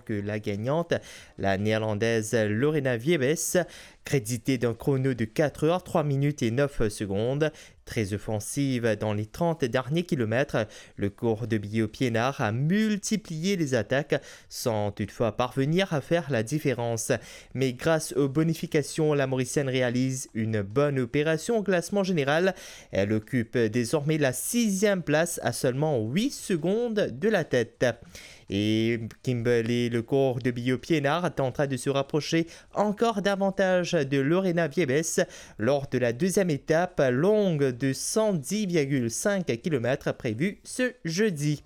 que la gagnante, la néerlandaise Lorena Wiebes, créditée d'un chrono de 4 heures, 3 minutes et 9 secondes. Très offensive dans les 30 derniers kilomètres, le cours de Bio Pienard a multiplié les attaques sans toutefois parvenir à faire la différence. Mais grâce aux bonifications, la Mauricienne réalise une bonne opération au classement général. Elle occupe désormais la 6e place à seulement 8 secondes de la tête. Et Kimberly, le cours de Bio Pienard, tentera de se rapprocher encore davantage de Lorena Wiebes lors de la deuxième étape longue de 110,5 km prévue ce jeudi.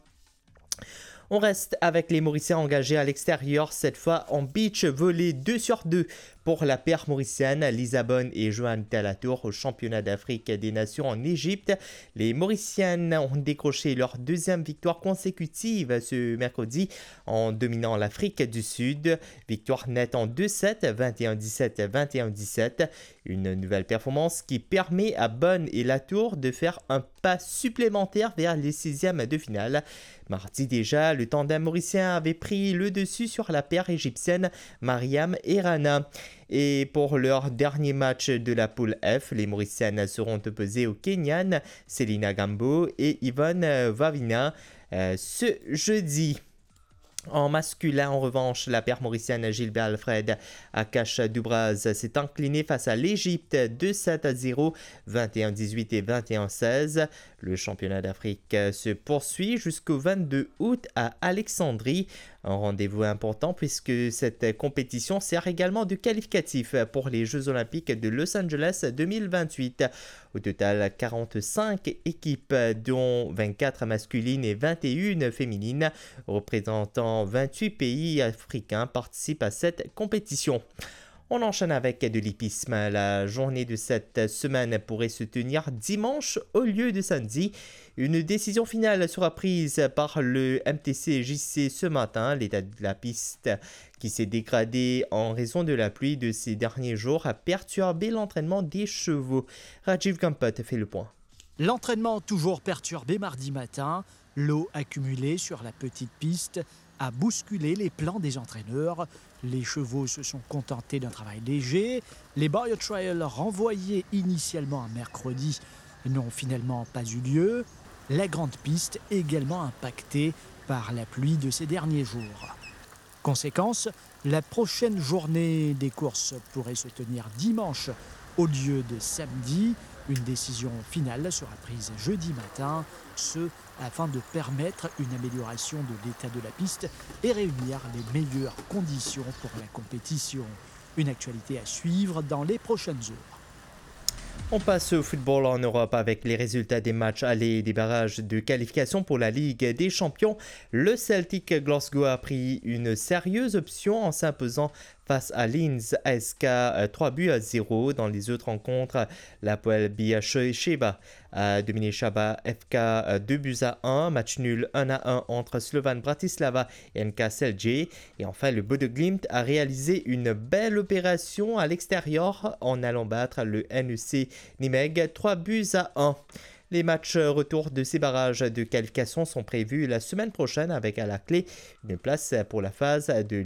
On reste avec les Mauriciens engagés à l'extérieur, cette fois en beach volley 2 sur 2 pour la paire mauricienne Lisabonne et Joanne Talatour au championnat d'Afrique des Nations en Égypte. Les Mauriciennes ont décroché leur deuxième victoire consécutive ce mercredi en dominant l'Afrique du Sud. Victoire nette en 2-7, 21-17, 21-17. Une nouvelle performance qui permet à Bonne et Latour de faire un pas supplémentaire vers les 6e de finale. Mardi déjà, le tandem mauricien avait pris le dessus sur la paire égyptienne Mariam et Rana. Et pour leur dernier match de la poule F, les Mauriciennes seront opposées aux Kenyanes Selina Gambo et Yvonne Vavina ce jeudi. En masculin, en revanche, la paire mauricienne Gilbert Alfred Akash Dubraz s'est inclinée face à l'Égypte 2-7-0, 21-18 et 21-16. Le championnat d'Afrique se poursuit jusqu'au 22 août à Alexandrie. Un rendez-vous important puisque cette compétition sert également de qualificatif pour les Jeux Olympiques de Los Angeles 2028. Au total, 45 équipes, dont 24 masculines et 21 féminines, représentant 28 pays africains, participent à cette compétition. On enchaîne avec de l'hippisme. La journée de cette semaine pourrait se tenir dimanche au lieu de samedi. Une décision finale sera prise par le MTC JC ce matin. L'état de la piste qui s'est dégradé en raison de la pluie de ces derniers jours a perturbé l'entraînement des chevaux. Rajiv Kampat fait le point. L'entraînement toujours perturbé mardi matin. L'eau accumulée sur la petite piste a bousculé les plans des entraîneurs. Les chevaux se sont contentés d'un travail léger. Les Barrier Trials renvoyés initialement à mercredi n'ont finalement pas eu lieu. La grande piste également impactée par la pluie de ces derniers jours. Conséquence, la prochaine journée des courses pourrait se tenir dimanche au lieu de samedi. Une décision finale sera prise jeudi matin, ce afin de permettre une amélioration de l'état de la piste et réunir les meilleures conditions pour la compétition. Une actualité à suivre dans les prochaines heures. On passe au football en Europe avec les résultats des matchs allés et des barrages de qualification pour la Ligue des Champions. Le Celtic Glasgow a pris une sérieuse option en s'imposant face à Linz ASK 3-0. Dans les autres rencontres, l'Apoel Beersheba a dominé Chaba FK 2-1. Match nul 1-1 entre Slovan Bratislava et NK Celje. Et enfin, le Bodø Glimt a réalisé une belle opération à l'extérieur en allant battre le NEC Nimeg 3-1. Les matchs retour de ces barrages de qualification sont prévus la semaine prochaine avec à la clé une place pour la phase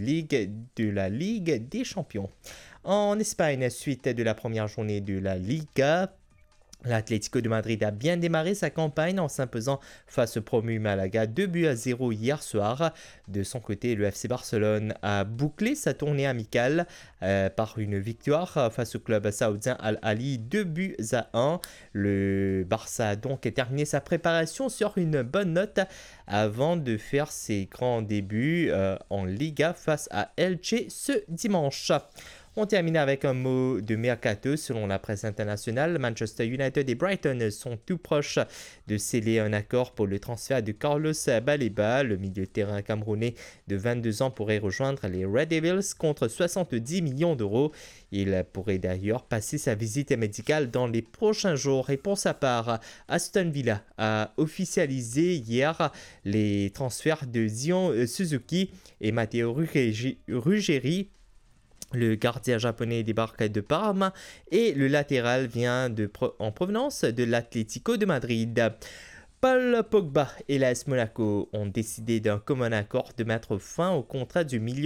de la Ligue des Champions. En Espagne, suite de la première journée de la Liga, l'Atlético de Madrid a bien démarré sa campagne en s'imposant face au promu Malaga 2-0 hier soir. De son côté, le FC Barcelone a bouclé sa tournée amicale par une victoire face au club saoudien Al-Ahly 2-1. Le Barça a donc terminé sa préparation sur une bonne note avant de faire ses grands débuts en Liga face à Elche ce dimanche. On termine avec un mot de mercato. Selon la presse internationale, Manchester United et Brighton sont tout proches de sceller un accord pour le transfert de Carlos Baleba. Le milieu de terrain camerounais de 22 ans pourrait rejoindre les Red Devils contre 70 millions d'euros. Il pourrait d'ailleurs passer sa visite médicale dans les prochains jours. Et pour sa part, Aston Villa a officialisé hier les transferts de Zion Suzuki et Matteo Ruggeri. Le gardien japonais débarque de Parme et le latéral vient en provenance de l'Atlético de Madrid. Paul Pogba et l'AS Monaco ont décidé d'un commun accord de mettre fin au contrat du milieu